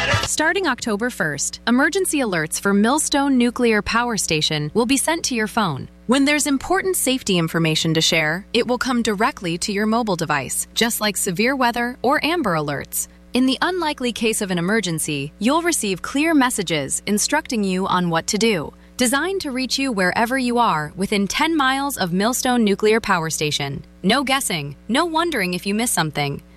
Starting October 1st, emergency alerts for Millstone Nuclear Power Station will be sent to your phone. When there's important safety information to share, it will come directly to your mobile device, just like severe weather or Amber Alerts. In the unlikely case of an emergency, you'll receive clear messages instructing you on what to do, designed to reach you wherever you are within 10 miles of Millstone Nuclear Power Station. No guessing, no wondering if you miss something.